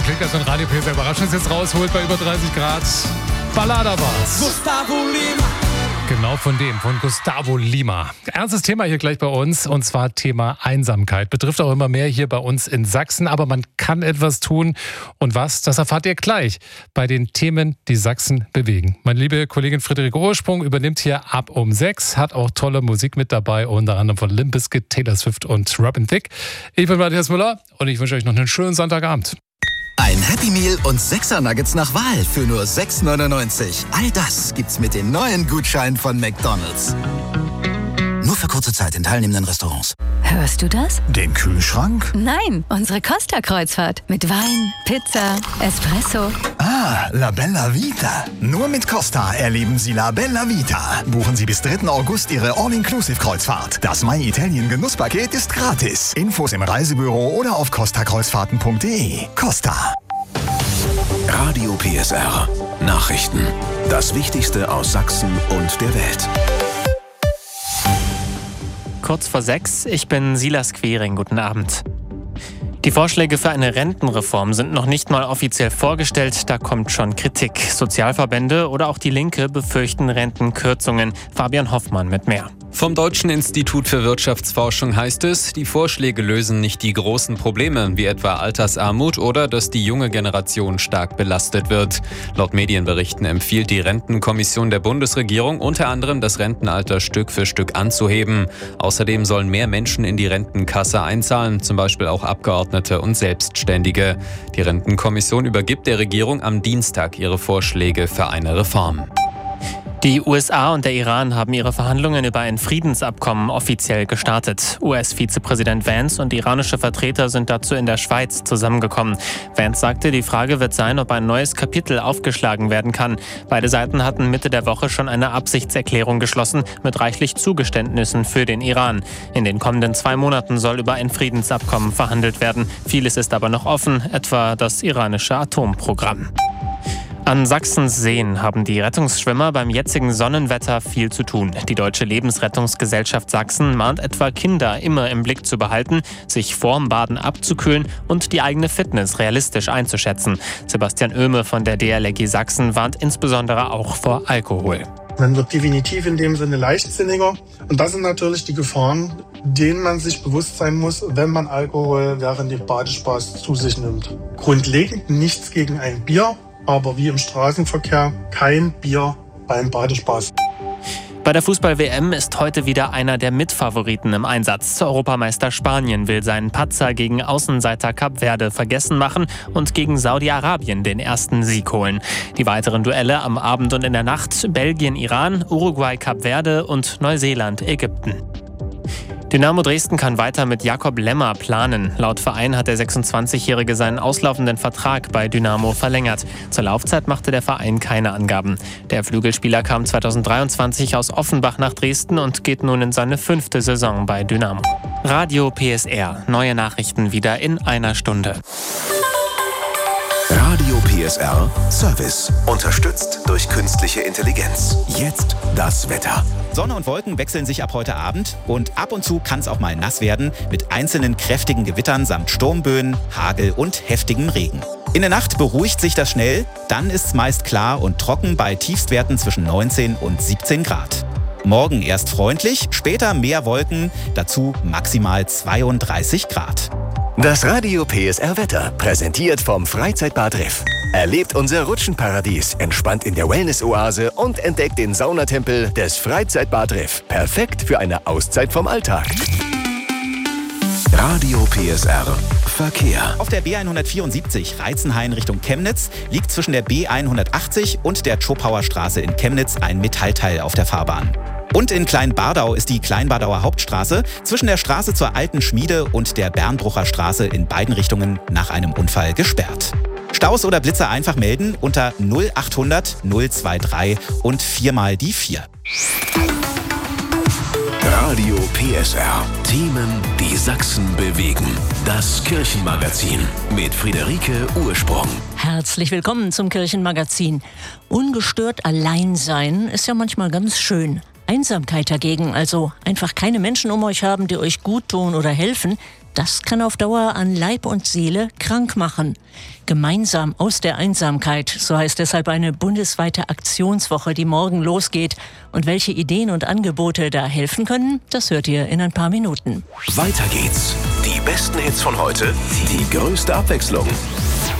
klingt, als wenn Radio PSR Überraschung jetzt rausholt bei über 30 Grad. Ballada war's. Gustavo Lima. Genau von Gustavo Lima. Ernstes Thema hier gleich bei uns, und zwar Thema Einsamkeit. Betrifft auch immer mehr hier bei uns in Sachsen, aber man kann etwas tun. Und was, das erfahrt ihr gleich bei den Themen, die Sachsen bewegen. Meine liebe Kollegin Friederike Ursprung übernimmt hier ab um 6, hat auch tolle Musik mit dabei, unter anderem von Limp Bizkit, Taylor Swift und Robin Thicke. Ich bin Matthias Müller und ich wünsche euch noch einen schönen Sonntagabend. Ein Happy Meal und 6er Nuggets nach Wahl für nur 6,99. All das gibt's mit den neuen Gutscheinen von McDonald's. Nur für kurze Zeit in teilnehmenden Restaurants. Hörst du das? Den Kühlschrank? Nein, unsere Costa-Kreuzfahrt. Mit Wein, Pizza, Espresso. Ah, La Bella Vita. Nur mit Costa erleben Sie La Bella Vita. Buchen Sie bis 3. August Ihre All-Inclusive-Kreuzfahrt. Das My Italien Genusspaket ist gratis. Infos im Reisebüro oder auf costakreuzfahrten.de. Costa. Radio PSR. Nachrichten. Das Wichtigste aus Sachsen und der Welt. Kurz vor 6, ich bin Silas Quering. Guten Abend. Die Vorschläge für eine Rentenreform sind noch nicht mal offiziell vorgestellt, da kommt schon Kritik. Sozialverbände oder auch die Linke befürchten Rentenkürzungen. Fabian Hoffmann mit mehr. Vom Deutschen Institut für Wirtschaftsforschung heißt es, die Vorschläge lösen nicht die großen Probleme, wie etwa Altersarmut oder dass die junge Generation stark belastet wird. Laut Medienberichten empfiehlt die Rentenkommission der Bundesregierung unter anderem, das Rentenalter Stück für Stück anzuheben. Außerdem sollen mehr Menschen in die Rentenkasse einzahlen, zum Beispiel auch Abgeordnete und Selbstständige. Die Rentenkommission übergibt der Regierung am Dienstag ihre Vorschläge für eine Reform. Die USA und der Iran haben ihre Verhandlungen über ein Friedensabkommen offiziell gestartet. US-Vizepräsident Vance und iranische Vertreter sind dazu in der Schweiz zusammengekommen. Vance sagte, die Frage wird sein, ob ein neues Kapitel aufgeschlagen werden kann. Beide Seiten hatten Mitte der Woche schon eine Absichtserklärung geschlossen mit reichlich Zugeständnissen für den Iran. In den kommenden 2 Monaten soll über ein Friedensabkommen verhandelt werden. Vieles ist aber noch offen, etwa das iranische Atomprogramm. An Sachsens Seen haben die Rettungsschwimmer beim jetzigen Sonnenwetter viel zu tun. Die Deutsche Lebensrettungsgesellschaft Sachsen mahnt etwa Kinder immer im Blick zu behalten, sich vorm Baden abzukühlen und die eigene Fitness realistisch einzuschätzen. Sebastian Oehme von der DLRG Sachsen warnt insbesondere auch vor Alkohol. Man wird definitiv in dem Sinne leichtsinniger. Und das sind natürlich die Gefahren, denen man sich bewusst sein muss, wenn man Alkohol während des Badespaß zu sich nimmt. Grundlegend nichts gegen ein Bier, aber wie im Straßenverkehr kein Bier beim Badespaß. Bei der Fußball-WM ist heute wieder einer der Mitfavoriten im Einsatz. Europameister Spanien will seinen Patzer gegen Außenseiter Kap Verde vergessen machen und gegen Saudi-Arabien den ersten Sieg holen. Die weiteren Duelle am Abend und in der Nacht: Belgien, Iran, Uruguay, Kap Verde und Neuseeland, Ägypten. Dynamo Dresden kann weiter mit Jakob Lemmer planen. Laut Verein hat der 26-Jährige seinen auslaufenden Vertrag bei Dynamo verlängert. Zur Laufzeit machte der Verein keine Angaben. Der Flügelspieler kam 2023 aus Offenbach nach Dresden und geht nun in seine 5. Saison bei Dynamo. Radio PSR. Neue Nachrichten wieder in einer Stunde. Radio PSR Service. Unterstützt durch künstliche Intelligenz. Jetzt das Wetter. Sonne und Wolken wechseln sich ab heute Abend und ab und zu kann es auch mal nass werden mit einzelnen kräftigen Gewittern samt Sturmböen, Hagel und heftigem Regen. In der Nacht beruhigt sich das schnell, dann ist es meist klar und trocken bei Tiefstwerten zwischen 19 und 17 Grad. Morgen erst freundlich, später mehr Wolken, dazu maximal 32 Grad. Das Radio PSR Wetter, präsentiert vom Freizeitbad Riff. Erlebt unser Rutschenparadies, entspannt in der Wellness-Oase und entdeckt den Saunatempel des Freizeitbad Riff. Perfekt für eine Auszeit vom Alltag. Radio PSR Verkehr. Auf der B174 Reitzenhain Richtung Chemnitz liegt zwischen der B180 und der Tschopauer Straße in Chemnitz ein Metallteil auf der Fahrbahn. Und in Kleinbardau ist die Kleinbardauer Hauptstraße zwischen der Straße zur Alten Schmiede und der Bernbrucher Straße in beiden Richtungen nach einem Unfall gesperrt. Staus oder Blitzer einfach melden unter 0800 023 und 4 die 4. Radio PSR. Themen, die Sachsen bewegen. Das Kirchenmagazin mit Friederike Ursprung. Herzlich willkommen zum Kirchenmagazin. Ungestört allein sein ist ja manchmal ganz schön. Einsamkeit dagegen, also einfach keine Menschen um euch haben, die euch gut tun oder helfen, Das kann auf Dauer an Leib und Seele krank machen. Gemeinsam aus der Einsamkeit, so heißt deshalb eine bundesweite Aktionswoche, die morgen losgeht. Und welche Ideen und Angebote da helfen können, das hört ihr in ein paar Minuten. Weiter geht's. Die besten Hits von heute, die größte Abwechslung.